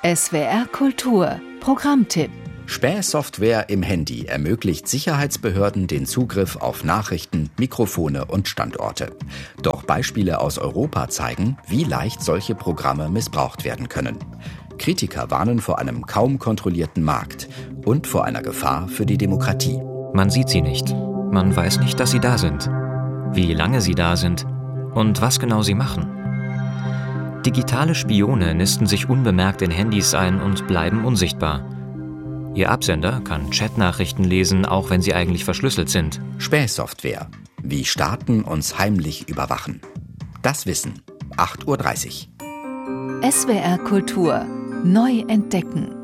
SWR Kultur Programmtipp. Spähsoftware im Handy ermöglicht Sicherheitsbehörden den Zugriff auf Nachrichten, Mikrofone und Standorte. Doch Beispiele aus Europa zeigen, wie leicht solche Programme missbraucht werden können. Kritiker warnen vor einem kaum kontrollierten Markt und vor einer Gefahr für die Demokratie. Man sieht sie nicht. Man weiß nicht, dass sie da sind, wie lange sie da sind und was genau sie machen. Digitale Spione nisten sich unbemerkt in Handys ein und bleiben unsichtbar. Ihr Absender kann Chatnachrichten lesen, auch wenn sie eigentlich verschlüsselt sind. Spähsoftware. Wie Staaten uns heimlich überwachen. Das Wissen. 8:30 Uhr. SWR Kultur. Neu entdecken.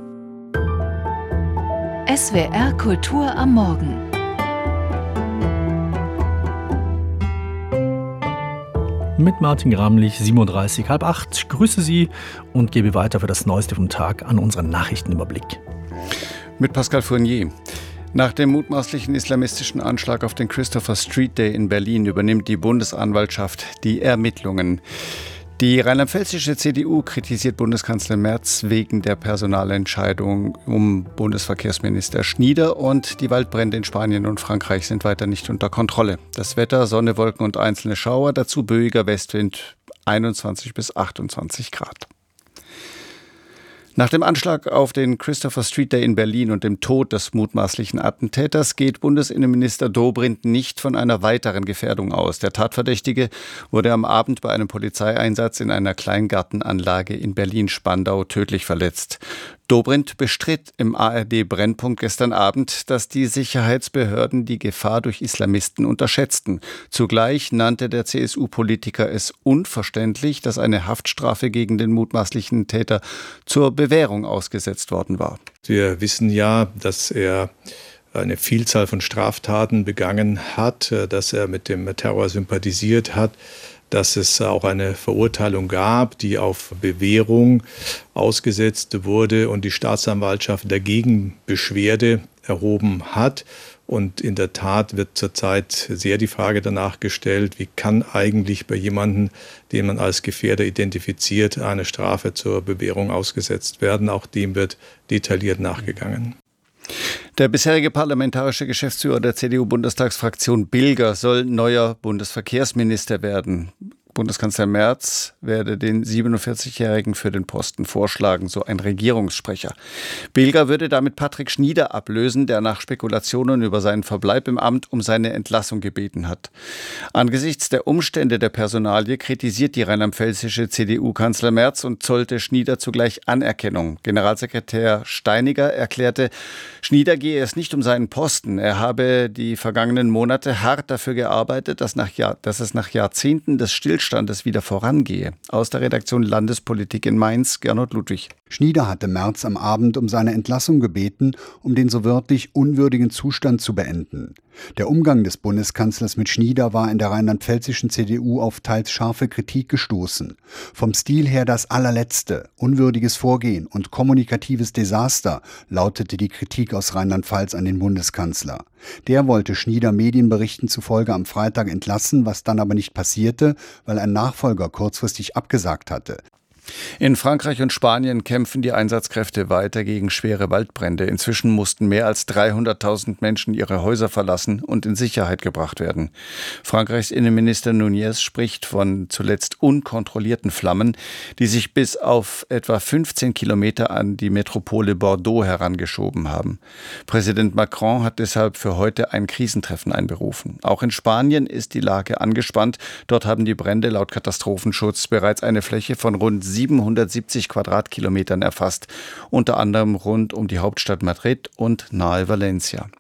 SWR Kultur am Morgen. Mit Martin Gramlich, 7:30 Uhr, 7:30. Ich grüße Sie und gebe weiter für das Neueste vom Tag an unseren Nachrichtenüberblick. Mit Pascal Fournier. Nach dem mutmaßlichen islamistischen Anschlag auf den Christopher Street Day in Berlin übernimmt die Bundesanwaltschaft die Ermittlungen. Die rheinland-pfälzische CDU kritisiert Bundeskanzler Merz wegen der Personalentscheidung um Bundesverkehrsminister Schnieder und die Waldbrände in Spanien und Frankreich sind weiter nicht unter Kontrolle. Das Wetter, Sonne, Wolken und einzelne Schauer, dazu böiger Westwind, 21 bis 28 Grad. Nach dem Anschlag auf den Christopher Street Day in Berlin und dem Tod des mutmaßlichen Attentäters geht Bundesinnenminister Dobrindt nicht von einer weiteren Gefährdung aus. Der Tatverdächtige wurde am Abend bei einem Polizeieinsatz in einer Kleingartenanlage in Berlin-Spandau tödlich verletzt. Dobrindt bestritt im ARD-Brennpunkt gestern Abend, dass die Sicherheitsbehörden die Gefahr durch Islamisten unterschätzten. Zugleich nannte der CSU-Politiker es unverständlich, dass eine Haftstrafe gegen den mutmaßlichen Täter zur Bewährung ausgesetzt worden war. Wir wissen ja, dass er eine Vielzahl von Straftaten begangen hat, dass er mit dem Terror sympathisiert hat, dass es auch eine Verurteilung gab, die auf Bewährung ausgesetzt wurde und die Staatsanwaltschaft dagegen Beschwerde erhoben hat. Und in der Tat wird zurzeit sehr die Frage danach gestellt, wie kann eigentlich bei jemandem, den man als Gefährder identifiziert, eine Strafe zur Bewährung ausgesetzt werden. Auch dem wird detailliert nachgegangen. Der bisherige parlamentarische Geschäftsführer der CDU-Bundestagsfraktion Bilger soll neuer Bundesverkehrsminister werden. Bundeskanzler Merz werde den 47-Jährigen für den Posten vorschlagen, so ein Regierungssprecher. Bilger würde damit Patrick Schnieder ablösen, der nach Spekulationen über seinen Verbleib im Amt um seine Entlassung gebeten hat. Angesichts der Umstände der Personalie kritisiert die rheinland-pfälzische CDU Kanzler Merz und zollte Schnieder zugleich Anerkennung. Generalsekretär Steiniger erklärte, Schnieder gehe es nicht um seinen Posten. Er habe die vergangenen Monate hart dafür gearbeitet, dass es nach Jahrzehnten des Stillstandes wieder vorangehe. Aus der Redaktion Landespolitik in Mainz, Gernot Ludwig. Schnieder hatte Merz am Abend um seine Entlassung gebeten, um den so wörtlich unwürdigen Zustand zu beenden. Der Umgang des Bundeskanzlers mit Schnieder war in der rheinland-pfälzischen CDU auf teils scharfe Kritik gestoßen. Vom Stil her das allerletzte, unwürdiges Vorgehen und kommunikatives Desaster, lautete die Kritik aus Rheinland-Pfalz an den Bundeskanzler. Der wollte Schnieder Medienberichten zufolge am Freitag entlassen, was dann aber nicht passierte, weil ein Nachfolger kurzfristig abgesagt hatte. In Frankreich und Spanien kämpfen die Einsatzkräfte weiter gegen schwere Waldbrände. Inzwischen mussten mehr als 300.000 Menschen ihre Häuser verlassen und in Sicherheit gebracht werden. Frankreichs Innenminister Nunez spricht von zuletzt unkontrollierten Flammen, die sich bis auf etwa 15 Kilometer an die Metropole Bordeaux herangeschoben haben. Präsident Macron hat deshalb für heute ein Krisentreffen einberufen. Auch in Spanien ist die Lage angespannt. Dort haben die Brände laut Katastrophenschutz bereits eine Fläche von rund 770 Quadratkilometern erfasst, unter anderem rund um die Hauptstadt Madrid und nahe Valencia.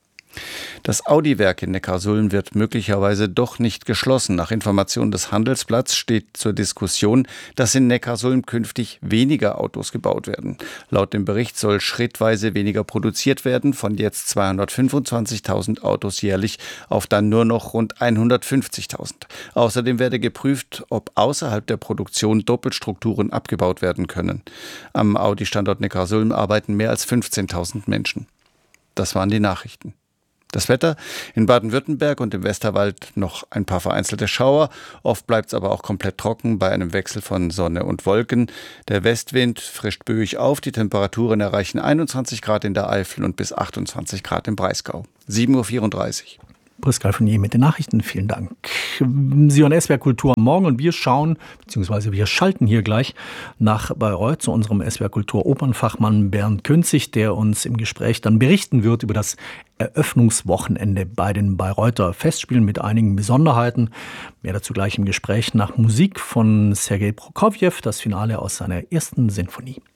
Das Audi-Werk in Neckarsulm wird möglicherweise doch nicht geschlossen. Nach Informationen des Handelsblatts steht zur Diskussion, dass in Neckarsulm künftig weniger Autos gebaut werden. Laut dem Bericht soll schrittweise weniger produziert werden, von jetzt 225.000 Autos jährlich auf dann nur noch rund 150.000. Außerdem werde geprüft, ob außerhalb der Produktion Doppelstrukturen abgebaut werden können. Am Audi-Standort Neckarsulm arbeiten mehr als 15.000 Menschen. Das waren die Nachrichten. Das Wetter: in Baden-Württemberg und im Westerwald noch ein paar vereinzelte Schauer. Oft bleibt es aber auch komplett trocken bei einem Wechsel von Sonne und Wolken. Der Westwind frischt böig auf. Die Temperaturen erreichen 21 Grad in der Eifel und bis 28 Grad im Breisgau. 7.34 Uhr. Prisca Fournier mit den Nachrichten. Vielen Dank. Sie hören SWR Kultur am Morgen und wir schauen, beziehungsweise wir schalten hier gleich nach Bayreuth zu unserem SWR Kultur Opernfachmann Bernd Künzig, der uns im Gespräch dann berichten wird über das Eröffnungswochenende bei den Bayreuther Festspielen mit einigen Besonderheiten. Mehr dazu gleich im Gespräch nach Musik von Sergei Prokofjew, das Finale aus seiner ersten Sinfonie.